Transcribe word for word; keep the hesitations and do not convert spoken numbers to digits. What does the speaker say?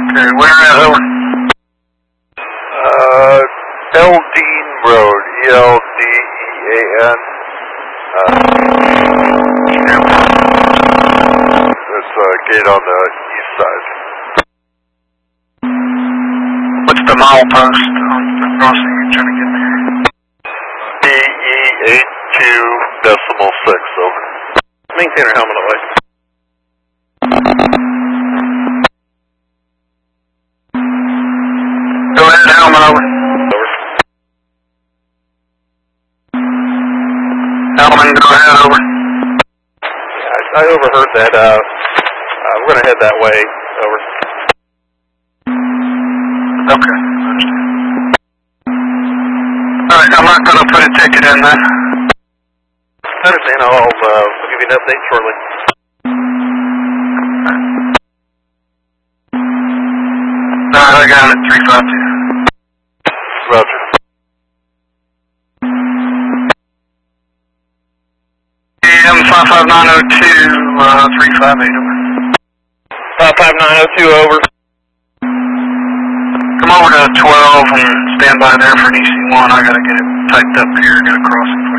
Okay, where at, over? Uh, Eldeen Road, E L D E A N. Uh, there's a gate on the east side. What's the mile post on the crossing you're trying to get there? D E eight two decimal six, over. Maintain our helmet away. Go ahead, helmet over. Over. Helmet, go ahead, over. Yeah, I, I overheard that. Uh, uh, we're going to head that way. Over. Okay. Alright, I'm not going to put a ticket in there. I understand. I'll uh, give you an update shortly. Alright, I got it, three five two. Roger. A M five five nine oh two, uh, three five eight, over. five five nine oh two, over. Come over to twelve and stand by there for an E C one. I gotta get it typed up here, get a crossing.